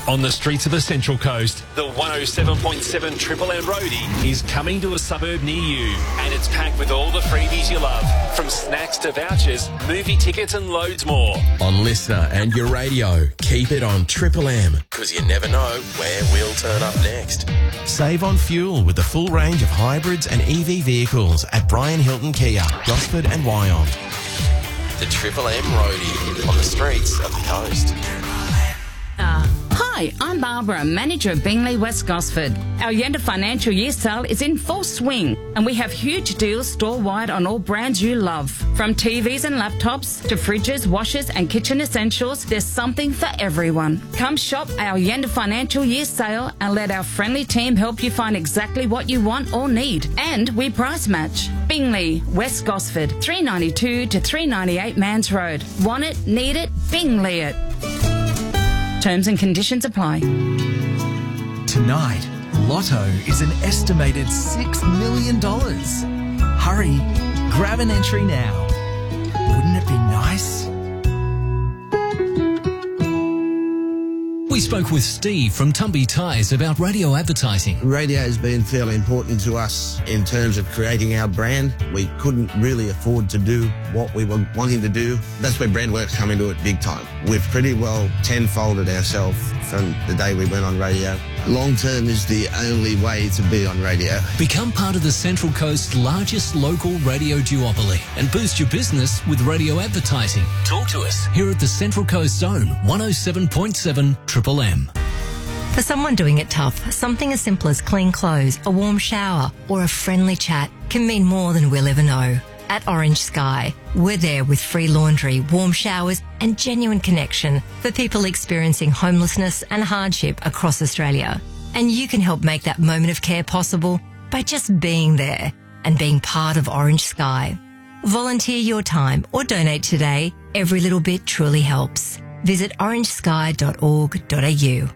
On the streets of the Central Coast, the 107.7 Triple M Roadie is coming to a suburb near you, and it's packed with all the freebies you love, from snacks to vouchers, movie tickets and loads more. On Listener and your radio, keep it on Triple M, because you never know where we'll turn up next. Save on fuel with the full range of hybrids and EV vehicles at Brian Hilton Kia, Gosford and Wyong. The Triple M Roadie on the streets of the coast. Hi, I'm Barbara, manager of Bingley West Gosford. Our Yenda financial year sale is in full swing, and we have huge deals store-wide on all brands you love. From TVs and laptops to fridges, washers and kitchen essentials, there's something for everyone. Come shop our Yenda financial year sale and let our friendly team help you find exactly what you want or need. And we price match. Bingley, West Gosford, 392 to 398 Mans Road. Want it, need it, Bingley it. Terms and conditions apply. Tonight, Lotto is an estimated $6 million. Hurry, grab an entry now. Wouldn't it be nice? We spoke with Steve from Tumby Tyres about radio advertising. Radio has been fairly important to us in terms of creating our brand. We couldn't really afford to do what we were wanting to do. That's where BrandWorks come into it big time. We've pretty well tenfolded ourselves from the day we went on radio. Long term is the only way to be on radio. Become part of the Central Coast's largest local radio duopoly and boost your business with radio advertising. Talk to us here at the Central Coast Zone, 107.7 Triple M. For someone doing it tough, something as simple as clean clothes, a warm shower, or a friendly chat can mean more than we'll ever know. At Orange Sky, we're there with free laundry, warm showers, and genuine connection for people experiencing homelessness and hardship across Australia. And you can help make that moment of care possible by just being there and being part of Orange Sky. Volunteer your time or donate today. Every little bit truly helps. Visit orangesky.org.au.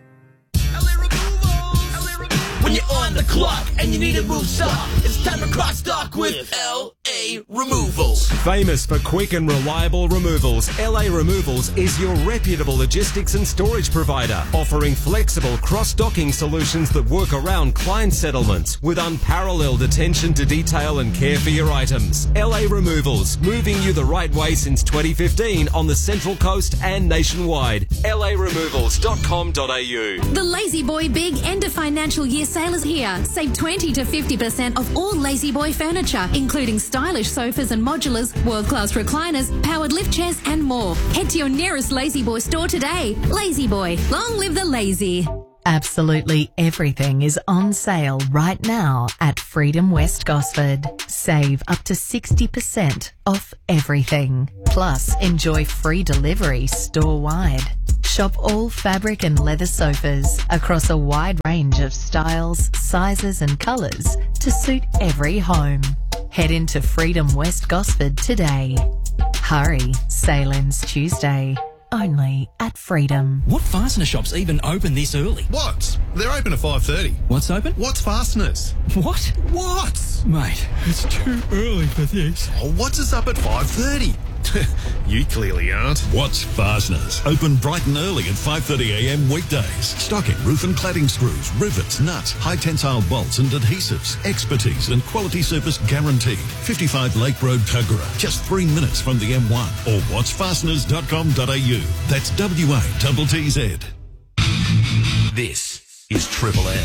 When you're on the clock and you need to move stock, it's time to cross stock with LA Removals. Famous for quick and reliable removals, LA Removals is your reputable logistics and storage provider, offering flexible cross-docking solutions that work around client settlements with unparalleled attention to detail and care for your items. LA Removals, moving you the right way since 2015 on the Central Coast and nationwide. LARemovals.com.au. The Lazy Boy Big End of Financial Year sale is here. Save 20 to 50% off all Lazy Boy furniture, including stylish sofas and modulars, world-class recliners, powered lift chairs and more. Head to your nearest Lazy Boy store today. Lazy Boy, long live the lazy. Absolutely everything is on sale right now at Freedom West Gosford. Save up to 60% off everything. Plus, enjoy free delivery store-wide. Shop all fabric and leather sofas across a wide range of styles, sizes and colours to suit every home. Head into Freedom West Gosford today. Hurry, sale ends Tuesday. Only at Freedom. What fastener shops even open this early? What? They're open at 5:30. What's open? What's Fasteners? What? What? Mate, it's too early for this. Oh, what's us up at 5:30? You clearly aren't. What's Fasteners? Open bright and early at 5:30 a.m. weekdays. Stocking roof and cladding screws, rivets, nuts, high tensile bolts and adhesives. Expertise and quality service guaranteed. 55 Lake Road, Tuggerah. Just 3 minutes from the M1. Or watchfasteners.com.au. That's WATTZ. This is Triple M.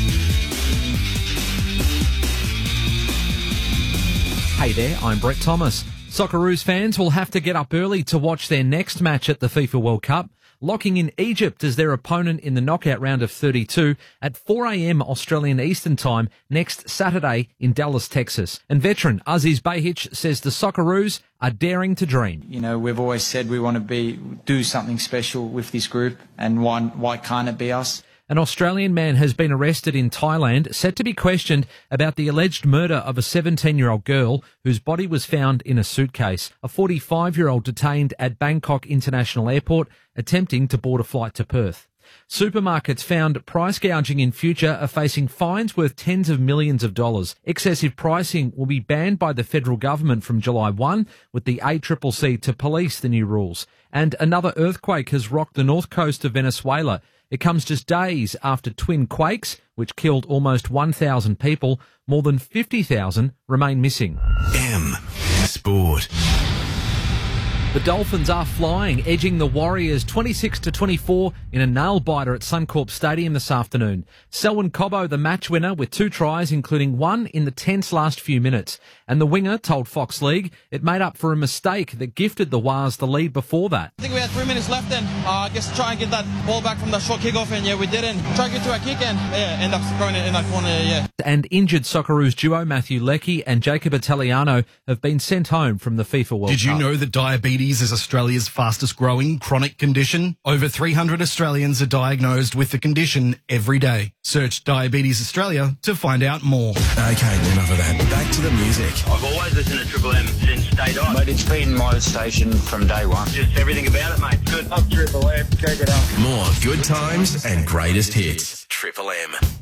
Hey there, I'm Brett Thomas. Socceroos fans will have to get up early to watch their next match at the FIFA World Cup, locking in Egypt as their opponent in the knockout round of 32 at 4 a.m. Australian Eastern Time next Saturday in Dallas, Texas. And veteran Aziz Behich says the Socceroos are daring to dream. You know, we've always said we want to do something special with this group, and why can't it be us? An Australian man has been arrested in Thailand, set to be questioned about the alleged murder of a 17-year-old girl whose body was found in a suitcase. A 45-year-old detained at Bangkok International Airport, attempting to board a flight to Perth. Supermarkets found price gouging in future are facing fines worth tens of millions of dollars. Excessive pricing will be banned by the federal government from July 1, with the ACCC to police the new rules. And another earthquake has rocked the north coast of Venezuela, It comes just days after twin quakes, which killed almost 1,000 people. More than 50,000 remain missing. M Sport. The Dolphins are flying, edging the Warriors 26-24 in a nail-biter at Suncorp Stadium this afternoon. Selwyn Cobbo, the match winner, with 2 tries, including one in the tense last few minutes. And the winger told Fox League it made up for a mistake that gifted the Wars the lead before that. I think we had 3 minutes left then. I guess try and get that ball back from the short kickoff, and we didn't. Try to get to a kick and end up throwing it in that corner, And injured Socceroos duo Matthew Leckie and Jacob Italiano have been sent home from the FIFA World Cup. Did you know that diabetes is Australia's fastest growing chronic condition? Over 300 Australians are diagnosed with the condition every day. Search Diabetes Australia to find out more. Okay, enough of that. Back to the music. I've always listened to Triple M since day dot. Mate, it's been my station from day one. Just everything about it, mate. Good. Up Triple M, check it out. More good times and greatest hits. Triple M.